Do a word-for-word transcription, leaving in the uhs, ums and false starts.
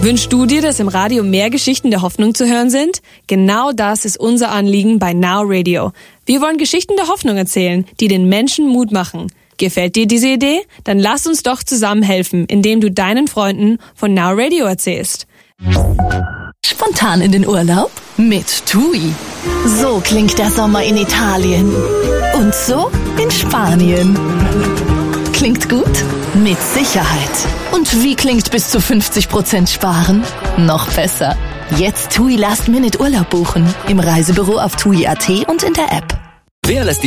Wünschst du dir, dass im Radio mehr Geschichten der Hoffnung zu hören sind? Genau das ist unser Anliegen bei Now Radio. Wir wollen Geschichten der Hoffnung erzählen, die den Menschen Mut machen. Gefällt dir diese Idee? Dann lass uns doch zusammen helfen, indem du deinen Freunden von Now Radio erzählst. Spontan in den Urlaub? Mit TUI. So klingt der Sommer in Italien. Und so in Spanien. Klingt gut? Mit Sicherheit. Und wie klingt bis zu fünfzig Prozent sparen? Noch besser. Jetzt TUI Last Minute Urlaub buchen. Im Reisebüro auf T U I Punkt A T und in der App. Wer lässt die